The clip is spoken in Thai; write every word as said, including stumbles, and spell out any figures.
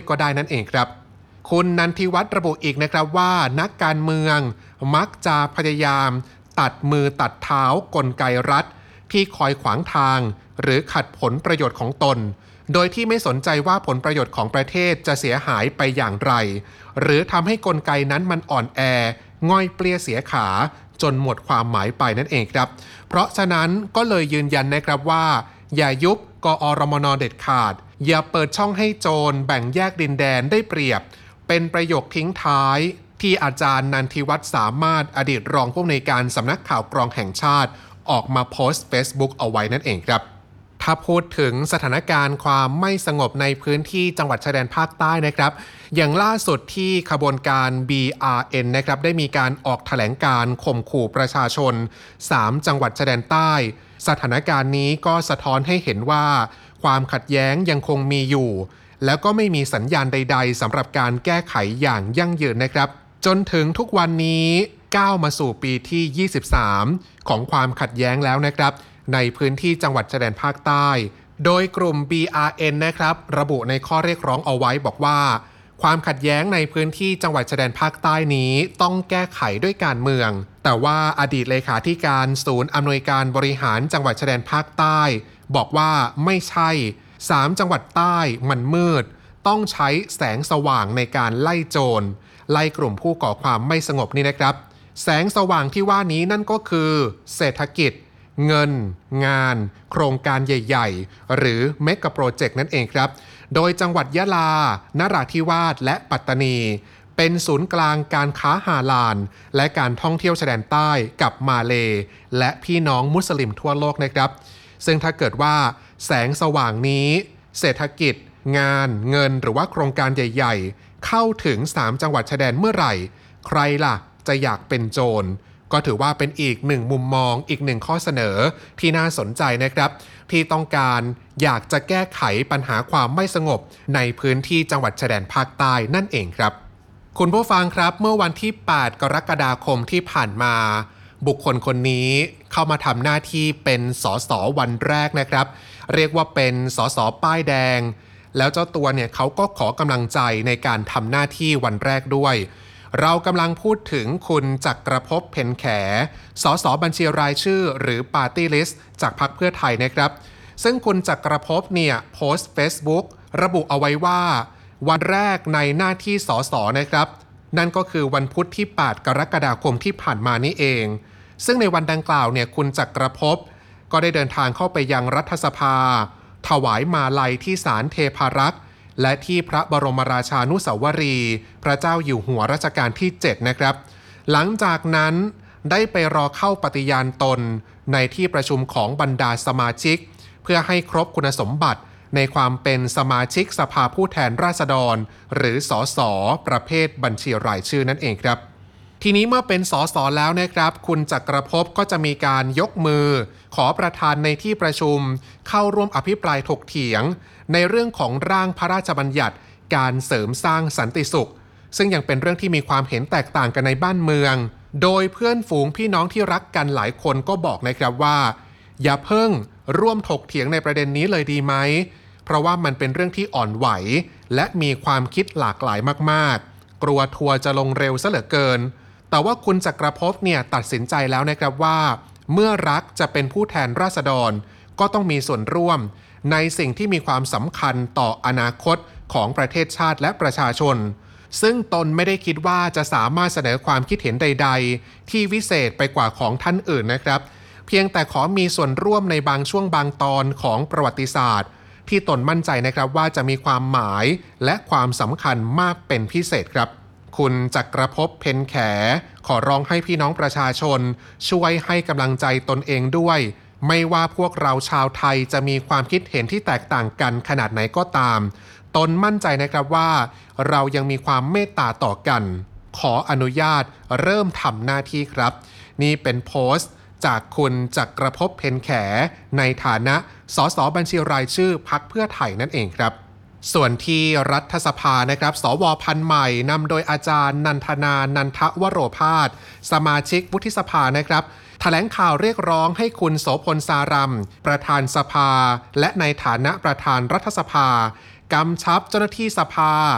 ก็ได้นั่นเองครับคุณนันทิวัฒน์ระบุอีกนะครับว่านักการเมืองมักจะพยายามตัดมือตัดเท้ากลไกรัฐที่คอยขวางทางหรือขัดผลประโยชน์ของตนโดยที่ไม่สนใจว่าผลประโยชน์ของประเทศจะเสียหายไปอย่างไรหรือทำให้กลไกนั้นมันอ่อนแอง่อยเปลี้ยเสียขาจนหมดความหมายไปนั่นเองครับเพราะฉะนั้นก็เลยยืนยันนะครับว่าอย่ายุบกอรมนเด็ดขาดอย่าเปิดช่องให้โจรแบ่งแยกดินแดนได้เปรียบเป็นประโยคทิ้งท้ายที่อาจารย์นันทิวัฒน์สามารถอดีตรองผู้อำนวยการสำนักข่าวกรองแห่งชาติออกมาโพสต์ Facebook เอาไว้นั่นเองครับถ้าพูดถึงสถานการณ์ความไม่สงบในพื้นที่จังหวัดชายแดนภาคใต้นะครับอย่างล่าสุดที่ขบวนการ บี อาร์ เอ็น นะครับได้มีการออกแถลงการข่มขู่ประชาชนสามจังหวัดชายแดนใต้สถานการณ์นี้ก็สะท้อนให้เห็นว่าความขัดแย้งยังคงมีอยู่แล้วก็ไม่มีสัญญาณใดๆสำหรับการแก้ไขอย่างยั่งยืนนะครับจนถึงทุกวันนี้ก้าวมาสู่ปีที่ยี่สิบสามของความขัดแย้งแล้วนะครับในพื้นที่จังหวัดชายแดนภาคใต้โดยกลุ่ม บี อาร์ เอ็น นะครับระบุในข้อเรียกร้องเอาไว้บอกว่าความขัดแย้งในพื้นที่จังหวัดชายแดนภาคใต้นี้ต้องแก้ไขด้วยการเมืองแต่ว่าอดีตเลขาธิการศูนย์อำนวยการบริหารจังหวัดชายแดนภาคใต้บอกว่าไม่ใช่สามจังหวัดใต้มันมืดต้องใช้แสงสว่างในการไล่โจรไล่กลุ่มผู้ก่อความไม่สงบนี่นะครับแสงสว่างที่ว่านี้นั่นก็คือเศรษฐกิจเงินงานโครงการใหญ่ๆหรือเมกะโปรเจกต์นั่นเองครับโดยจังหวัดยะลานราธิวาสและปัตตานีเป็นศูนย์กลางการค้าฮาลาลและการท่องเที่ยวชายแดนใต้กับมาเลและพี่น้องมุสลิมทั่วโลกนะครับซึ่งถ้าเกิดว่าแสงสว่างนี้เศรษฐกิจงานเงินหรือว่าโครงการใหญ่ๆเข้าถึงสามจังหวัดชายแดนเมื่อไหร่ใครล่ะจะอยากเป็นโจรก็ถือว่าเป็นอีกหนึ่งมุมมองอีกหนึ่งข้อเสนอที่น่าสนใจนะครับที่ต้องการอยากจะแก้ไขปัญหาความไม่สงบในพื้นที่จังหวัดชายแดนภาคใต้นั่นเองครับคุณผู้ฟังครับเมื่อวันที่แปดกรกฎาคมที่ผ่านมาบุคคลคนนี้เข้ามาทำหน้าที่เป็นสสวันแรกนะครับเรียกว่าเป็นสสป้ายแดงแล้วเจ้าตัวเนี่ยเขาก็ขอกำลังใจในการทำหน้าที่วันแรกด้วยเรากำลังพูดถึงคุณจักรภพ เพ็ญแขสสบัญชีรายชื่อหรือ Party List จากพรรคเพื่อไทยนะครับซึ่งคุณจักรภพเนี่ยโพสต์ Facebook ระบุเอาไว้ว่าวันแรกในหน้าที่สสนะครับนั่นก็คือวันพุธที่แปดกรกฎาคมที่ผ่านมานี่เองซึ่งในวันดังกล่าวเนี่ยคุณจักรภพก็ได้เดินทางเข้าไปยังรัฐสภาถวายมาลัยที่ศาลเทพารักษ์และที่พระบรมราชานุสาวรีย์พระเจ้าอยู่หัวรัชกาลที่เจ็ดนะครับหลังจากนั้นได้ไปรอเข้าปฏิญาณตนในที่ประชุมของบรรดาสมาชิกเพื่อให้ครบคุณสมบัติในความเป็นสมาชิกสภาผู้แทนราษฎรหรือสสประเภทบัญชีรายชื่อนั่นเองครับทีนี้เมื่อเป็นสสแล้วนะครับคุณจักรภพก็จะมีการยกมือขอประธานในที่ประชุมเข้าร่วมอภิปรายถกเถียงในเรื่องของร่างพระราชบัญญัติการเสริมสร้างสันติสุขซึ่งยังเป็นเรื่องที่มีความเห็นแตกต่างกันในบ้านเมืองโดยเพื่อนฝูงพี่น้องที่รักกันหลายคนก็บอกนะครับว่าอย่าเพิ่งร่วมถกเถียงในประเด็นนี้เลยดีไหมเพราะว่ามันเป็นเรื่องที่อ่อนไหวและมีความคิดหลากหลายมากๆกลัวทัวร์จะลงเร็วซะเหลือเกินแต่ว่าคุณจักรภพเนี่ยตัดสินใจแล้วนะครับว่าเมื่อรักจะเป็นผู้แทนราษฎรก็ต้องมีส่วนร่วมในสิ่งที่มีความสำคัญต่ออนาคตของประเทศชาติและประชาชนซึ่งตนไม่ได้คิดว่าจะสามารถเสนอความคิดเห็นใดๆที่วิเศษไปกว่าของท่านอื่นนะครับเพียงแต่ขอมีส่วนร่วมในบางช่วงบางตอนของประวัติศาสตร์ที่ตนมั่นใจนะครับว่าจะมีความหมายและความสำคัญมากเป็นพิเศษครับคุณจักรภพ เพ็ญแขขอร้องให้พี่น้องประชาชนช่วยให้กำลังใจตนเองด้วยไม่ว่าพวกเราชาวไทยจะมีความคิดเห็นที่แตกต่างกันขนาดไหนก็ตามตนมั่นใจนะครับว่าเรายังมีความเมตตาต่อกันขออนุญาตเริ่มทำหน้าที่ครับนี่เป็นโพสต์จากคุณจักรภพ เพ็ญแขในฐานะสสบัญชีรายชื่อพรรคเพื่อไทยนั่นเองครับส่วนที่รัฐสภานะครับสวพันธุ์ใหม่นำโดยอาจารย์นันทนานันทวโรภาสสมาชิกวุฒิสภานะครับแถลงข่าวเรียกร้องให้คุณโสพลสารัมประธานสภาและในฐานะประธานรัฐสภากำชับเจ้าหน้าที่สภา